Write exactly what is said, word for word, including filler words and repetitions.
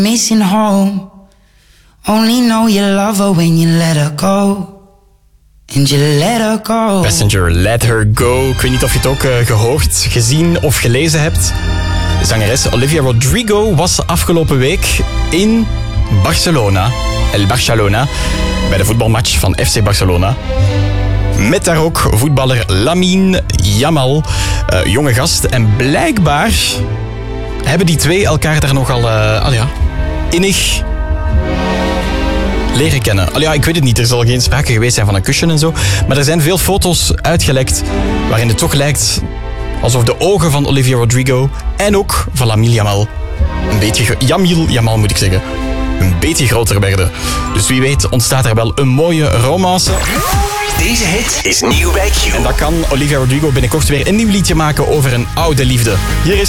Missing home. Only know you love her when you let her go. And you let her go. Passenger, Let Her Go. Ik weet niet of je het ook uh, gehoord, gezien of gelezen hebt. De zangeres Olivia Rodrigo was afgelopen week in Barcelona. El Barcelona. Bij de voetbalmatch van F C Barcelona. Met daar ook voetballer Lamine Yamal. Uh, jonge gast. En blijkbaar hebben die twee elkaar daar nogal uh, al ja, innig leren kennen. Al ja, ik weet het niet, er zal geen sprake geweest zijn van een kusje en zo. Maar er zijn veel foto's uitgelekt waarin het toch lijkt alsof de ogen van Olivia Rodrigo en ook van Lamine Yamal een beetje... Jamil Yamal moet ik zeggen. Een beetje groter werden. Dus wie weet ontstaat er wel een mooie romance. Deze hit is nieuw bij Q. En dan kan Olivia Rodrigo binnenkort weer een nieuw liedje maken over een oude liefde. Hier is